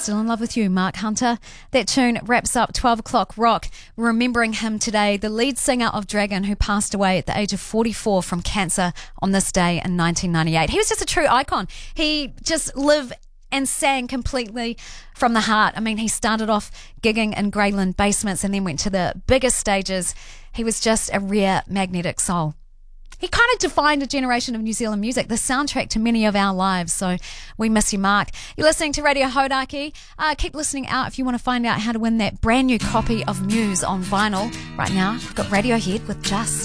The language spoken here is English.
Still in Love with You, Mark Hunter. That tune wraps up 12 o'clock rock. We're remembering him today, the lead singer of Dragon, who passed away at the age of 44 from cancer on this day in 1998. He was just a true icon. He just lived and sang completely from the heart. I mean, he started off gigging in Greyland basements and then went to the biggest stages. He was just a rare magnetic soul. He kind of defined a generation of New Zealand music, the soundtrack to many of our lives. So we miss you, Mark. You're listening to Radio Hodaki. Keep listening out if you want to find out how to win that brand new copy of Muse on vinyl. Right now, I've got Radiohead with Just.